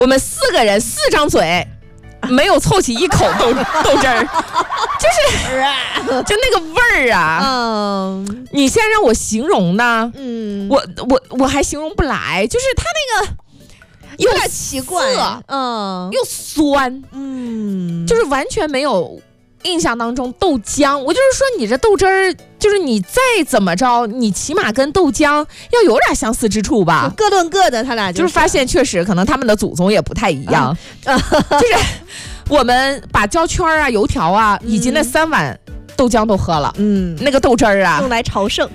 我们4个人4张嘴。没有凑齐一口豆汁儿，就那个味儿啊！你现在让我形容呢，我还形容不来，就是它那个有点奇怪， 又酸，就是完全没有印象当中豆浆。我就是说，你这豆汁儿，就是你再怎么着，你起码跟豆浆要有点相似之处吧？ 各论各的，他俩就是发现确实可能他们的祖宗也不太一样，就是我们把焦圈啊、油条啊，以及那3碗豆浆都喝了，那个豆汁儿啊， 用来朝圣，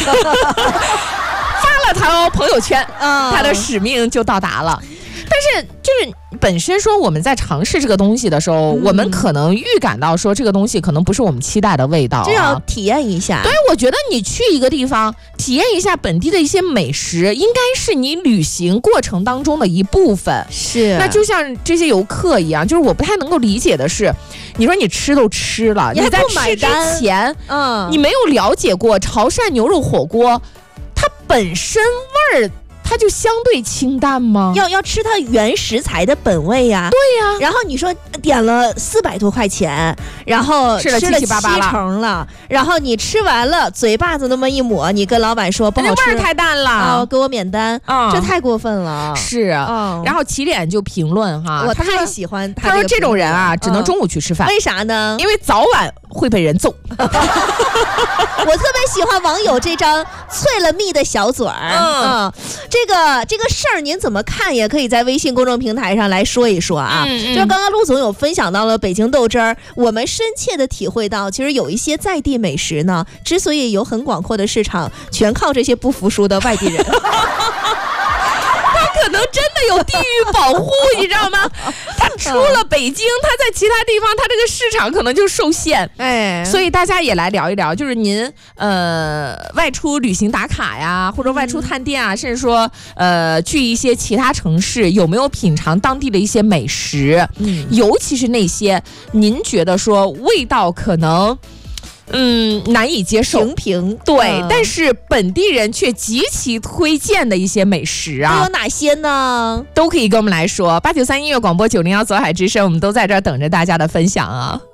发了条朋友圈，他的使命就到达了。但是就是本身说我们在尝试这个东西的时候，我们可能预感到说这个东西可能不是我们期待的味道， 就要体验一下。 对，我觉得你去一个地方体验一下本地的一些美食，应该是你旅行过程当中的一部分。 是， 那就像这些游客一样，就是我不太能够理解的是，你说你吃都吃了，你在吃之前，你没有了解过潮汕牛肉火锅，它本身味儿。它就相对清淡吗？ 要吃它原食材的本味呀。 对呀。 然后你说点了400多块钱，然后吃了7成了，然后你吃完了嘴巴子那么一抹，你跟老板说不好吃， 味儿太淡了， 给我免单，这太过分了。 是啊，然后起脸就评论哈， 我太喜欢他说这种人啊，只能中午去吃饭。 为啥呢？ 因为早晚会被人揍。 我特别喜欢网友这张脆了蜜的小嘴儿。这个事儿您怎么看？也可以在微信公众平台上来说一说啊。就刚刚陆总有分享到了北京豆汁儿，我们深切的体会到，其实有一些在地美食呢，之所以有很广阔的市场，全靠这些不服输的外地人。 可能真的有地域保护，你知道吗？他出了北京，他在其他地方，他这个市场可能就受限。所以大家也来聊一聊，就是您外出旅行打卡呀，或者外出探店啊，甚至说去一些其他城市，有没有品尝当地的一些美食？尤其是那些您觉得说味道可能。难以接受， 平对，但是本地人却极其推荐的一些美食啊， 有哪些呢？ 都可以跟我们来说。893音乐广播901左海之声，我们都在这儿等着大家的分享啊。